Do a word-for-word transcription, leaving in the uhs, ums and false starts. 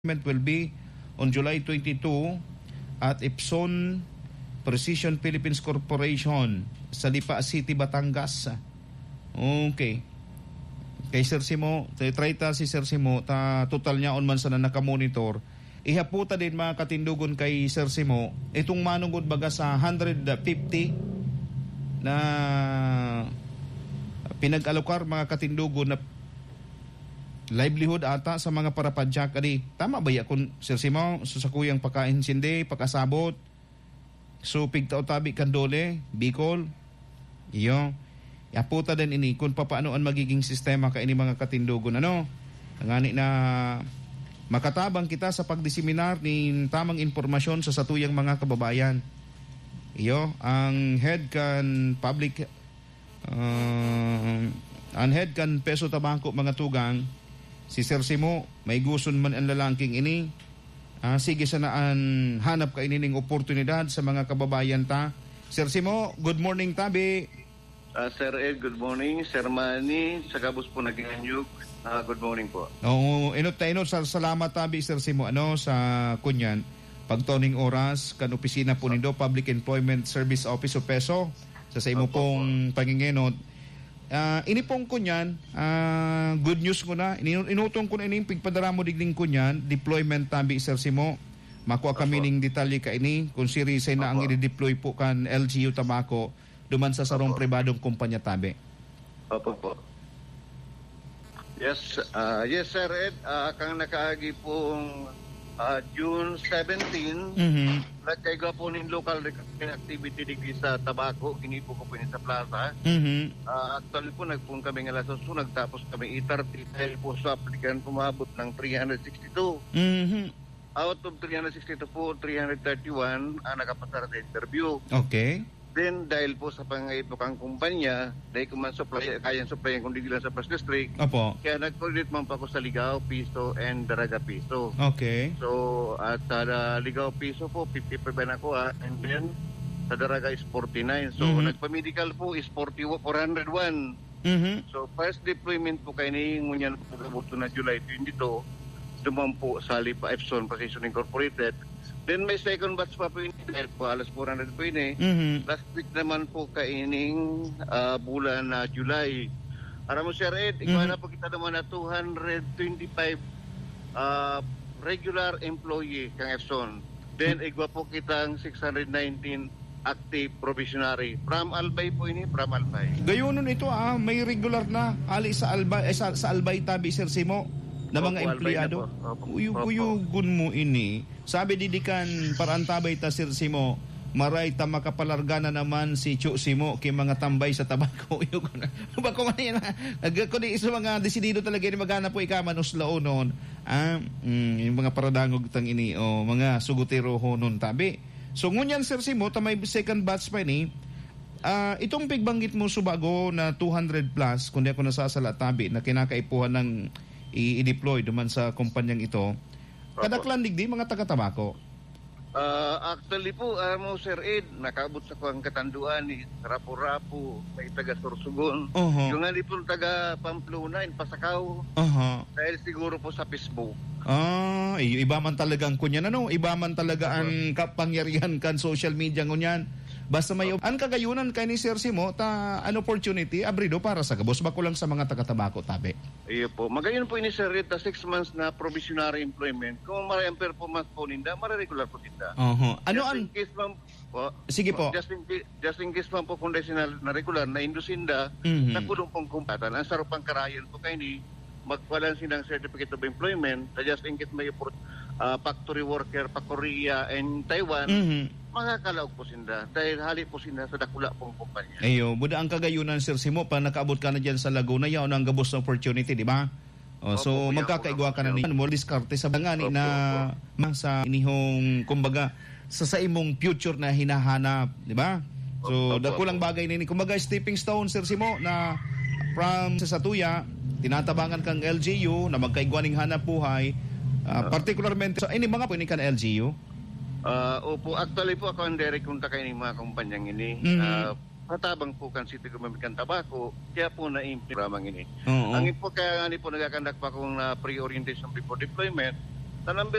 will be on July twenty-second at Epson Precision Philippines Corporation sa Lipa City, Batangas. Okay. Kay Sir Simo, try ta si Sir Simo, ta total niya on man sa na nakamonitor. Ihaputa din mga katindugon kay Sir Simo, itong manungod baga sa one hundred fifty na pinag-alokar mga katindugon na livelihood ata sa mga parapadyak. Adi, tama ba ya kung Sir Simo, susakuyang pagkainsindi, pagkasabot, so pigtao tabi kandole, Bicol, iyo, yaputa din ini kung papaano ang magiging sistema ka ini mga katindugon. Ano, ngani na makatabang kita sa pagdiseminar ni tamang impormasyon sa satuyang mga kababayan. Iyo, ang head kan public, uh, ang head kan Peso Tabangco mga tugang, si Sir Simo, may gusto man ang lalangking ini. Uh, sige sanaan hanap ka inining oportunidad sa mga kababayan ta. Sir Simo, good morning tabi. Uh, Sir Ed, good morning. Sir Manny, sa kabus po nag-ianyog. Uh, good morning po. Oo, inot ta inot, salamat tabi Sir Simo ano sa kunyan. Pagtoning oras kan opisina po nindo Public Employment Service Office o Peso sa sa imo pong pangingenot. Uh, ini pong kunyan, uh, good news ko na, inutong ko na ini, pigpadara mo digling kunyan, deployment tabi Sir Simo, makuha kami ning detalye ka ini, kung sirisay na ang i-deploy po kan L G U Tamaco, duman sa sarong pribadong kumpanya tabi. Opo po. Yes, uh, yes Sir Ed, uh, kang nakaagi pong uh, June seventeenth, mm-hmm. nagkaiga po ning local activity digli sa Tabaco, ginipo ko po sa plaza. Mm-hmm. Uh, actually po, nagpun kami nga lasos, so nagtapos kami eight thirty dahil po sa applicant pumabot ng three hundred sixty-two. Mm-hmm. Out of three hundred sixty-two po, three hundred thirty-one ang nakapasara sa interview. Okay. Then, dahil po sa pangayipokang kumpanya, dahil kung man supply, kayang supply kung di lang sa First District, Opo. kaya nag-coordinate man pa ko sa Ligao, Piso, and Daraga Piso. Okay. So, at sa uh, Ligao Piso po, fifty-five ako ah, and then sa Daraga is forty-nine. So, mm-hmm. nagpa-medical po is forty, four hundred one. Mm-hmm. So, first deployment po kayo ni ngunyan po kabuto na July twenty-two, duman po sa Lipa Epson Precision Incorporated. Then may second batch pa po yun, dahil po alas four hundred po yun eh. Mm-hmm. Last week naman po kaining uh, bulan na July. Aram mo Sir Ed, mm-hmm. ikaw na po kita naman na two hundred twenty-five uh, regular employee kang Epson. Then mm-hmm. igwa po kitang six hundred nineteen active provisionary. From Albay po ini, from Albay. Gayunon ito ah, may regular na ali sa Albay, eh, sa, sa Albay tabi Sir Simo na mga Opo, empleyado. Uyug-uyugon mo ini. Sabi didikan parantabay ta Sir Simo, maray ta makapalarga na naman si Chu Simo kay mga tambay sa Tabaco. Uyug na. Ba ko man yan. Kundi isa mga desidido talaga ni magana po ikaman uslao noon. Ah, mm, yung mga paradangog tang ini o mga sugutero ho noon tabi. So ngunyan Sir Simo, ta may second batch pa ni. Uh, itong pigbanggit mo subago na two hundred plus, kundi ako nasasala tabi na kinakaipuhan ng i-deploy duman sa kumpanyang ito. Kadaklan digdi mga taga-Tabaco. Uh, actually po, uh, mo Sir Ed, nakaabot sa kuang katanduan ni Rapo-Rapo, may taga-Sorsogon. Uh-huh. Yung nga po taga Pamplona, in Pasakaw. Uh-huh. Dahil siguro po sa Facebook. Ah, iba man talaga ang kunyan, ano? Iba man talaga uh-huh. ang kapangyarihan kan social media ngunyan. Basta may uh-huh. ang kagayunan kay ni Sir Simo ta an opportunity abrido para sa gabos ba ko lang sa mga taga-Tabaco tabi. Iyo po. Magayon po ini Sir Ed, six months na provisionary employment. Kung maraming performance po ninda, mara-regular po ninda. Uh-huh. Ano just ang in case man po, sige po. Just in, just in case man po kung na, na regular na indusinda, mm-hmm. na pulong pong kumpatan. Ang sarap pang karayan po kayo ni magwalan silang certificate of employment, just in case may uh, factory worker pa Korea and Taiwan, mm-hmm. makakalaog po sinda dahil hali po sinda sa dakula pong kumpanya. Ayo, buda ang kagayunan Sir Simo pa nakaabot ka na diyan sa Laguna, yaw ang gabos na opportunity, di ba? Oh, so opo, magkakaigwa ka na ni mo diskarte sa bangani na opo. Sa inihong kumbaga sa sa imong future na hinahanap, di ba? So dakulang bagay nini kumbaga stepping stone Sir Simo na from sa Satuya tinatabangan kang L G U na magkaigwaning hanap buhay, uh, particularmente so ini mga po ni kan L G U. Uh, opo, actually po ako ang direct kunta kayo ng mga kumpanyang ini. Mm-hmm. Uh, patabang po kan City Government kan Tabaco, kaya po na-implement programang ini. Uh-huh. Ang po kaya nga po nagakandak pa kong uh, pre-orientation before deployment, na number